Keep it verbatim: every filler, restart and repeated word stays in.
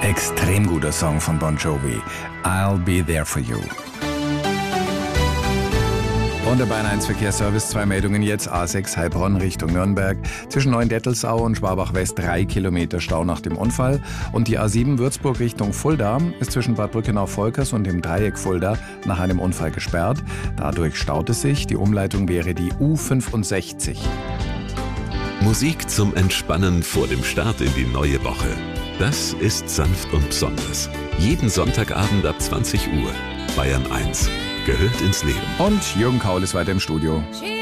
Extrem guter Song von Bon Jovi. I'll be there for you. Und der Bayern eins Verkehrsservice, zwei Meldungen jetzt. A sechs Heilbronn Richtung Nürnberg. Zwischen Neuendettelsau und Schwabach West drei Kilometer Stau nach dem Unfall. Und die A sieben Würzburg Richtung Fulda ist zwischen Bad Brückenau-Volkers und dem Dreieck Fulda nach einem Unfall gesperrt. Dadurch staut es sich. Die Umleitung wäre die U fünfundsechzig. Musik zum Entspannen vor dem Start in die neue Woche. Das ist sanft und besonders. Jeden Sonntagabend ab zwanzig Uhr. Bayern eins gehört ins Leben. Und Jürgen Kaul ist weiter im Studio.